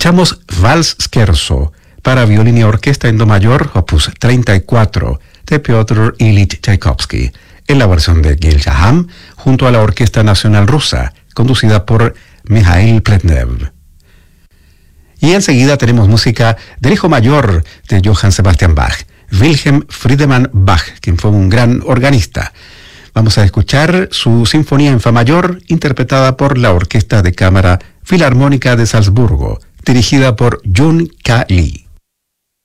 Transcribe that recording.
Escuchamos Vals Scherzo para violín y orquesta en do mayor, opus 34, de Piotr Ilich Tchaikovsky, en la versión de Gil Shaham, junto a la Orquesta Nacional Rusa, conducida por Mikhail Pletnev. Y enseguida tenemos música del hijo mayor de Johann Sebastian Bach, Wilhelm Friedemann Bach, quien fue un gran organista. Vamos a escuchar su Sinfonía en Fa mayor, interpretada por la Orquesta de Cámara Filarmónica de Salzburgo, dirigida por Jun K. Lee.